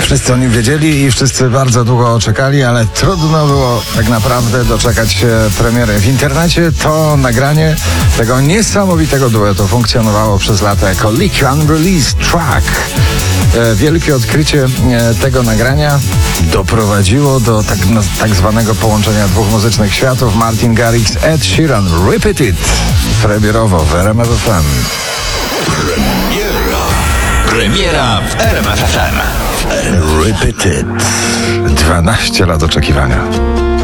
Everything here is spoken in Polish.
Wszyscy o nim wiedzieli i wszyscy bardzo długo czekali, ale trudno było tak naprawdę doczekać się premiery. W internecie to nagranie tego niesamowitego duetu funkcjonowało przez lata jako Leak Unreleased Track. Wielkie odkrycie tego nagrania doprowadziło do tak zwanego połączenia dwóch muzycznych światów. Martin Garrix, Ed Sheeran, Repeat It. Premierowo w RMF FM. Premiera w RMF FM. Repeat It. 12 lat oczekiwania.